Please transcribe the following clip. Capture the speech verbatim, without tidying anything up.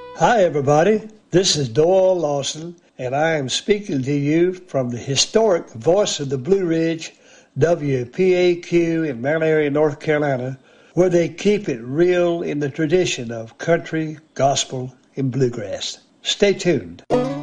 Hi, everybody. This is Doyle Lawson, and I am speaking to you from the historic Voice of the Blue Ridge, W P A Q in Mount Airy, North Carolina, where they keep it real in the tradition of country, gospel, and bluegrass. Stay tuned.